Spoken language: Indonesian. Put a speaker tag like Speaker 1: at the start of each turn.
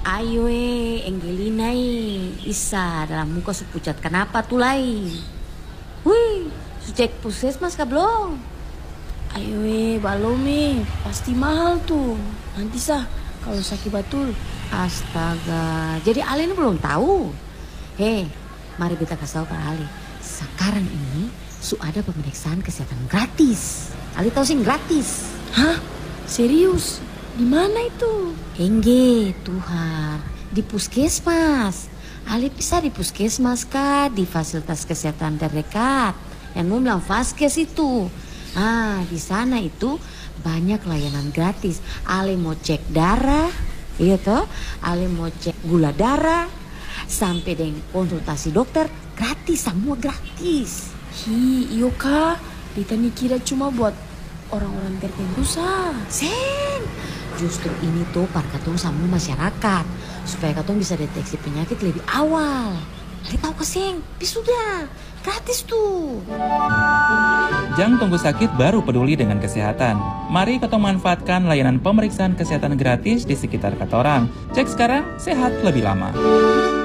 Speaker 1: Ayo Angelina Isa dalam muka su pucat kenapa tuh lai? Wih, su cek puskesmas kah belum?
Speaker 2: Ayo balom pasti mahal tuh. Nanti sah kalau sakit batul.
Speaker 1: Astaga, jadi Ale ini belum tahu. Mari kita kasih tahu Pak Ale. Sekarang ini su ada pemeriksaan kesehatan gratis. Ale tahu sih gratis.
Speaker 2: Hah? Serius? Di mana itu?
Speaker 1: Engge, Tuhan, di puskesmas. Ale bisa di puskesmas kah? Di fasilitas kesehatan terdekat. Yang mau bilang Vaskes itu. Di sana itu banyak layanan gratis. Ale mau cek darah, iya toh? Ale mau cek gula darah, sampai dengan konsultasi dokter gratis, semua gratis.
Speaker 2: Iyo kak, Rita nih kira cuma buat orang-orang tertentu sah.
Speaker 1: Sen, justru ini tuh parkatong sama masyarakat supaya katong bisa deteksi penyakit lebih awal. Ale tahu ke Seng? Sudah gratis tuh.
Speaker 3: Jangan tunggu sakit baru peduli dengan kesehatan. Mari kita manfaatkan layanan pemeriksaan kesehatan gratis di sekitar katorang. Cek sekarang, sehat lebih lama.